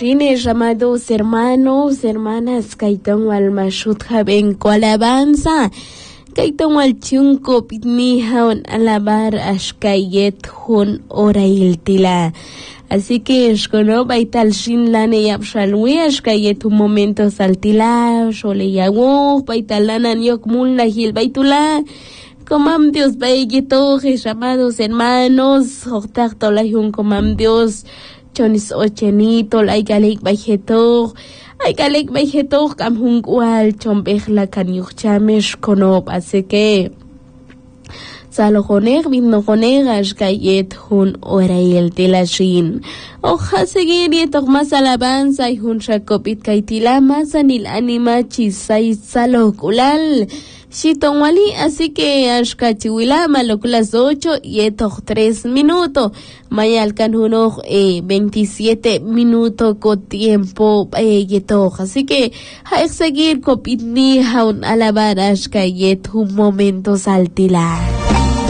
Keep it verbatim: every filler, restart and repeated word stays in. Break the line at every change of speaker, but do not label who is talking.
Tienes llamados hermanos, hermanas, kaiton al mashut jaben ko alabanza, kaiton al chunko pitnihaon alabar ashkayet hun orail tila. Así que escono baital shin lane yapshalwi ashkayet un momento saltila, shole yawo, baital lana nyok mulna hil baitula. Comam Dios baiguito, llamados hermanos, octar tolayun comam Dios. Chonis ochenito, ay galek baijeto, ay galek baijeto, kam hungual, chombejla kanyuk chamesh konop, así que salojoner, vinojoneras, gayet hun orail de la shin. Oja seguir y más alabanza y hun shakopit kaitilama, sanil anima chisay salokulal. Shitonwali, así que ashkachiwila malokulas ocho y estos tres minutos. Maya alcanjuno eh, veintisiete minutos con tiempo eh, yeto. Así que hay que seguir copitni haun alabar ashkayet un momento saltila.